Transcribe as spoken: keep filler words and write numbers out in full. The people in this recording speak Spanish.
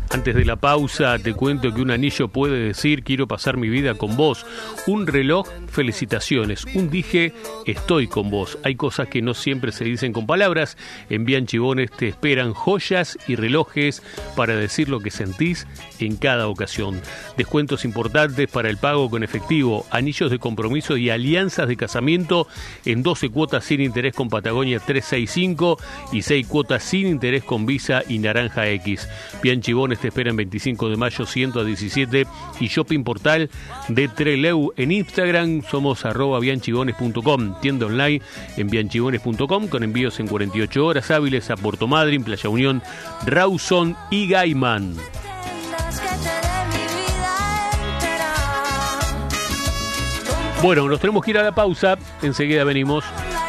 Antes de la pausa te cuento que un anillo puede decir quiero pasar mi vida con vos. Un reloj, felicitaciones. Un dije estoy con vos. Hay cosas que no siempre se dicen con palabras. En Bianchi Bones te esperan joyas y relojes para decir lo que sentís en cada ocasión. Descuentos importantes para el pago con efectivo, anillos de compromiso y alianzas de casamiento en doce cuotas sin interés con Patagonia trescientos sesenta y cinco y seis cuotas sin interés con Visa y Naranja X. Bianchi Bones te espera en veinticinco de mayo ciento diecisiete y Shopping Portal de Trelew. En Instagram somos arroba bianchibones punto com, tienda online en bianchibones punto com con envíos en cuarenta y ocho horas hábiles a Puerto Madryn, Playa Unión, Rawson y Gaiman. Bueno, nos tenemos que ir a la pausa, enseguida venimos.